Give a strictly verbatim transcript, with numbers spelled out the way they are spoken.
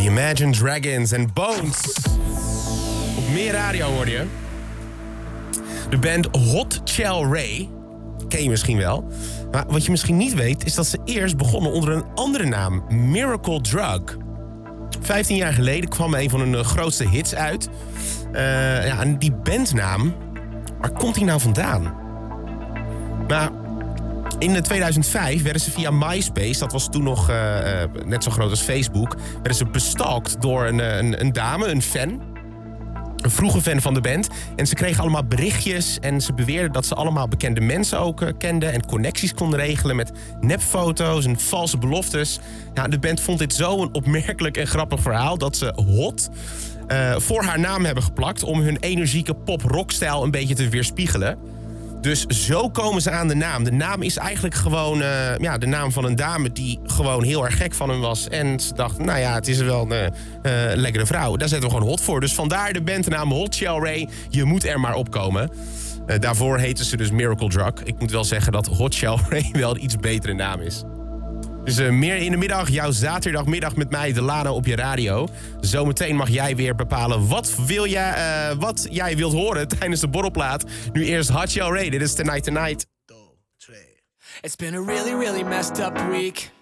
The Imagine Dragons en Bones. Op meer radio hoorde je. De band Hot Chelle Rae. Ken je misschien wel. Maar wat je misschien niet weet, is dat ze eerst begonnen onder een andere naam. Miracle Drug. Vijftien jaar geleden kwam een van hun grootste hits uit. Uh, ja, en die bandnaam, waar komt die nou vandaan? Nou, in tweeduizend vijf werden ze via MySpace, dat was toen nog uh, uh, net zo groot als Facebook, werden ze bestalkt door een, een, een dame, een fan. Een vroege fan van de band. En ze kregen allemaal berichtjes en ze beweerden dat ze allemaal bekende mensen ook uh, kenden en connecties konden regelen met nepfoto's en valse beloftes. Ja, de band vond dit zo een opmerkelijk en grappig verhaal dat ze Hot uh, voor haar naam hebben geplakt om hun energieke pop-rockstijl een beetje te weerspiegelen. Dus zo komen ze aan de naam. De naam is eigenlijk gewoon uh, ja, de naam van een dame die gewoon heel erg gek van hem was. En ze dacht, nou ja, het is wel een uh, uh, lekkere vrouw. Daar zetten we gewoon Hot voor. Dus vandaar de bandnaam Hot Chelle Rae. Je moet er maar opkomen. Uh, daarvoor heten ze dus Miracle Drug. Ik moet wel zeggen dat Hot Chelle Rae wel een iets betere naam is. Dus uh, meer in de middag, jouw zaterdagmiddag met mij, Delano op je radio. Zometeen mag jij weer bepalen wat, wil jij, uh, wat jij wilt horen tijdens de borrelplaat. Nu eerst Hot Chelle Rae, dit is Tonight Tonight. It's been a really, really messed up week.